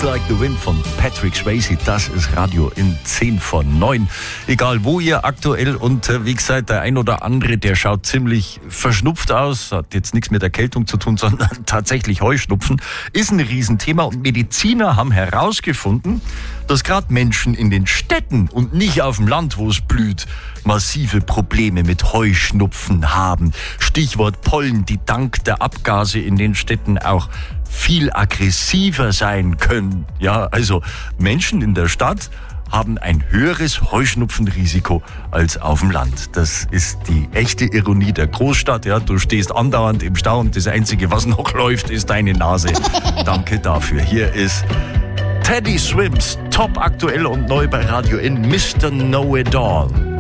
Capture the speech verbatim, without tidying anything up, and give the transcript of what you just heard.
She's Like the Wind von Patrick Swayze. Das ist Radio in zehn von neun. Egal wo ihr aktuell unterwegs seid, der ein oder andere, der schaut ziemlich verschnupft aus. Hat jetzt nichts mit Erkältung zu tun, sondern tatsächlich Heuschnupfen. Ist ein Riesenthema und Mediziner haben herausgefunden, dass gerade Menschen in den Städten und nicht auf dem Land, wo es blüht, massive Probleme mit Heuschnupfen haben. Stichwort Pollen, die dank der Abgase in den Städten auch viel aggressiver sein können. Ja, also Menschen in der Stadt haben ein höheres Heuschnupfenrisiko als auf dem Land. Das ist die echte Ironie der Großstadt. Ja, du stehst andauernd im Stau und das Einzige, was noch läuft, ist deine Nase. Danke dafür. Hier ist Teddy Swims, top aktuell und neu bei Radio in Mister Know-It-All.